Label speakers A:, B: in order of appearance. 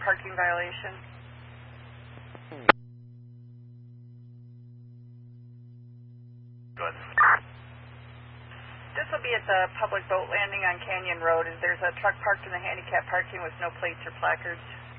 A: parking violation.
B: Good.
A: This will be at the public boat landing on Canyon Road. There's a truck parked in the handicap parking with no plates or placards.